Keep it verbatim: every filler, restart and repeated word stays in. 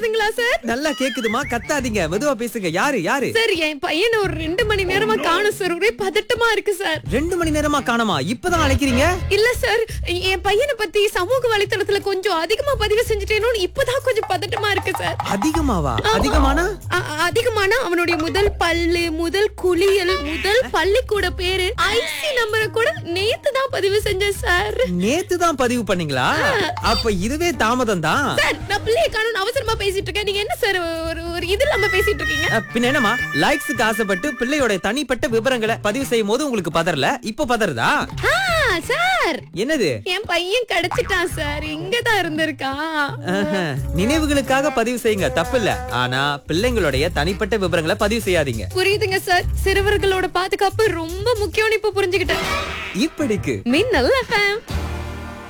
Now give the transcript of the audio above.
கேக்குதுங்களா சார்? நல்லா கேக்குதுமா, கத்தாதீங்க, மெதுவா பேசுங்க. யாரு யாரு? சார் என் பையனை ஒரு ரெண்டு மணி நேரமா காணும் சார். ஒரே பதட்டமா இருக்கு சார். ரெண்டு மணி நேரமா காணோமா? இப்பதான் அழைக்கிறீங்க? இல்ல சார், என் பையனை பத்தி சமூக வலைத்தளத்துல கொஞ்சம் அதிகமா பதிவு செஞ்சுட்டேனோன்னு இப்பதான் கொஞ்சம் பதட்டமா இருக்கு சார். அதிகமாவா? அதிகமானா? அ- அதிகமான அவனுடைய முதல் பல்லு, முதல் குளியல், முதல் பள்ளிக்கூட பேரு, ஐசி நம்பரை கூட நேத்து தான் பதிவு செஞ்சேன் சார். நேத்து தான் பதிவு பண்ணீங்களா? அப்ப இதுவே தாமதம் தான். சார் நான் பிள்ளைய காணும் அவசரமா பேசிட்டு இருக்கேன். நீங்க என்ன சார் ஒரு ஒரு இது இல்லாம பேசிட்டு இருக்கீங்க? அஹ், பின்ன என்னமா, லைக்ஸுக்கு ஆசைப்பட்டு பிள்ளையோட தனிப்பட்ட விவரங்களை பதிவு செய்யும் போது உங்களுக்கு பதறல, இப்ப பதறதா? ஆ, சார் என்னது? என் பையன் கிடைச்சிட்டான் சார். இங்கதான் இருந்திருக்கான். ஆஹா, நினைவுகளுக்காக பதிவு செய்யுங்க, தப்பில்ல. ஆனா பிள்ளைங்களுடைய தனிப்பட்ட விவரங்களை பதிவு செய்யாதீங்க. புரியுதுங்க சார். சிறுவர்களோட பாதுகாப்பு ரொம்ப முக்கியம்னு இப்ப புரிஞ்சுக்கிட்டேன். இப்படிக்கு மின்னல் எஃப்எம்.